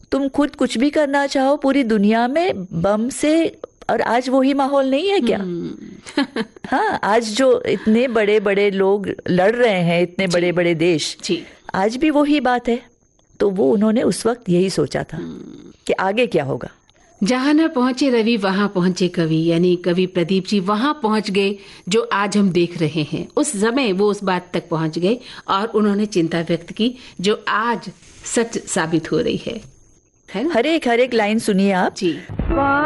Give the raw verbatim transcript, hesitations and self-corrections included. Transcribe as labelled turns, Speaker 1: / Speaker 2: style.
Speaker 1: तुम खुद कुछ भी करना चाहो, पूरी दुनिया में बम से, और आज वही माहौल नहीं है क्या? हाँ, आज जो इतने बड़े बड़े लोग लड़ रहे हैं, इतने बड़े बड़े देश,
Speaker 2: जी,
Speaker 1: आज भी वही बात है। तो वो उन्होंने उस वक्त यही सोचा था कि आगे क्या होगा।
Speaker 2: जहां न पहुंचे रवि वहां पहुंचे कवि, यानी कवि प्रदीप जी वहां पहुंच गए जो आज हम देख रहे हैं। उस समय वो उस बात तक पहुंच गए और उन्होंने चिंता व्यक्त की जो आज सच साबित हो रही है, है ना?
Speaker 1: हर एक हर एक लाइन सुनिए आप
Speaker 2: जी।